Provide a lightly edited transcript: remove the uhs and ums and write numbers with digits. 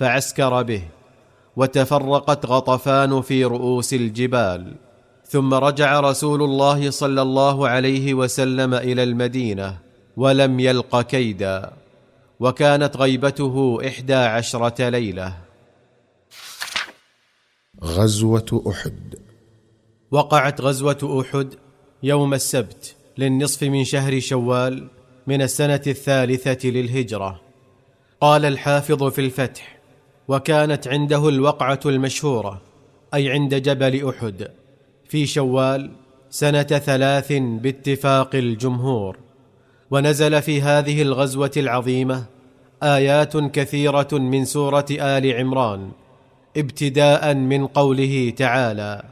فعسكر به، وتفرقت غطفان في رؤوس الجبال. ثم رجع رسول الله صلى الله عليه وسلم إلى المدينة ولم يلق كيدا، وكانت غيبته 11 ليلة. غزوة أحد. وقعت غزوة أحد يوم السبت للنصف من شهر شوال من السنة 3 للهجرة. قال الحافظ في الفتح: وكانت عنده الوقعة المشهورة، أي عند جبل أحد، في شوال سنة 3 باتفاق الجمهور. ونزل في هذه الغزوة العظيمة آيات كثيرة من سورة آل عمران، ابتداء من قوله تعالى: